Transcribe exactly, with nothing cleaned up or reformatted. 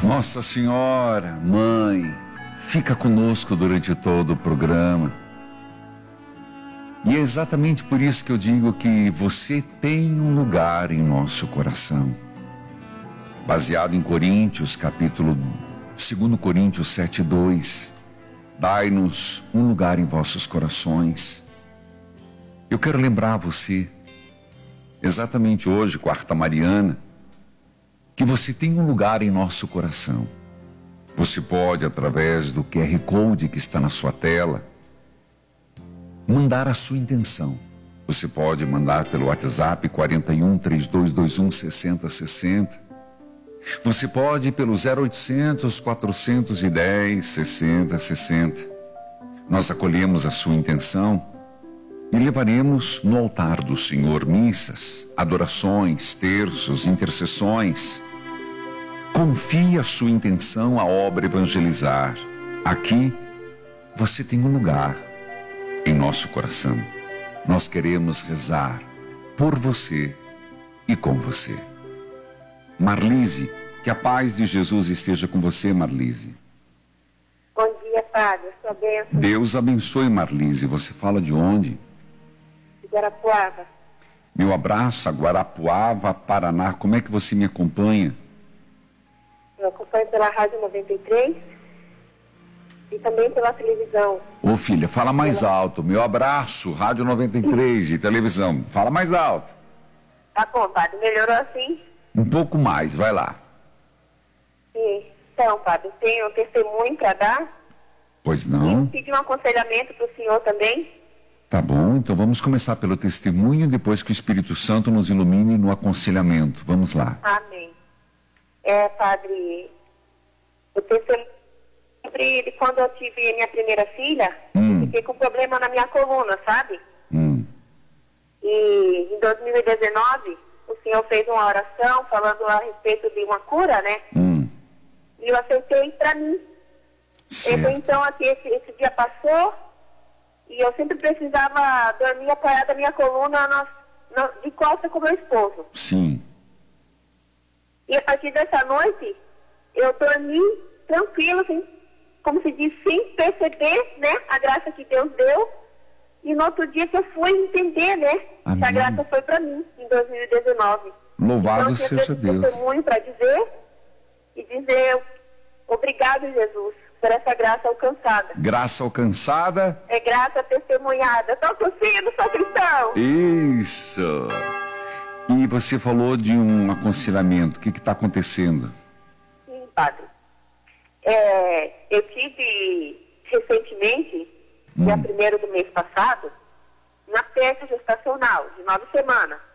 Nossa Senhora, Mãe, fica conosco durante todo o programa. E é exatamente por isso que eu digo que você tem um lugar em nosso coração. Baseado em Coríntios, capítulo dois Coríntios sete, dois. Dai-nos um lugar em vossos corações. Eu quero lembrar você, exatamente hoje, quarta mariana, que você tem um lugar em nosso coração. Você pode, através do Q R Code que está na sua tela, mandar a sua intenção. Você pode mandar pelo WhatsApp quarenta e um, trinta e dois vinte e um, sessenta sessenta. Você pode ir pelo zero oitocentos, quatrocentos e dez, sessenta sessenta. Nós acolhemos a sua intenção e levaremos no altar do Senhor missas, adorações, terços, intercessões. Confie a sua intenção à obra evangelizar. Aqui você tem um lugar em nosso coração. Nós queremos rezar por você e com você. Marlise, que a paz de Jesus esteja com você, Marlise. Bom dia, Padre. Sua bênção. Deus abençoe, Marlise. Você fala de onde? De Guarapuava. Meu abraço a Guarapuava, Paraná. Como é que você me acompanha? Eu acompanho pela Rádio noventa e três e também pela televisão. Ô filha, fala mais pela... alto. Meu abraço, Rádio noventa e três e televisão. Fala mais alto. Tá bom, Padre. Melhorou assim? Um pouco mais, vai lá. Sim. Então, Padre, tenho um testemunho para dar. Pois não. E pedir um aconselhamento para o senhor também. Tá bom, então vamos começar pelo testemunho, depois que o Espírito Santo nos ilumine no aconselhamento. Vamos lá. Amém. É, Padre, o testemunho de quando eu tive minha primeira filha, hum. eu fiquei com problema na minha coluna, sabe? Hum. E em dois mil e dezenove, o senhor fez uma oração falando a respeito de uma cura, né? Hum. E eu aceitei para mim. Certo. Então, aqui, esse, esse dia passou e eu sempre precisava dormir apoiada na minha coluna na, na, de costa com meu esposo. Sim. E a partir dessa noite, eu dormi tranquilo, assim, como se diz, sem perceber, né, a graça que Deus deu. E no outro dia que eu fui entender, né, Amém. que a graça foi para mim, em dois mil e dezenove. Louvado então, seja Deus. Eu testemunho para dizer e dizer obrigado, Jesus, por essa graça alcançada. Graça alcançada. É graça testemunhada. Estou tossindo, sou cristão. Isso. E você falou de um aconselhamento. O que está acontecendo? Sim, Padre. É, eu tive recentemente, hum. dia primeiro do mês passado, na festa gestacional, de nove semanas.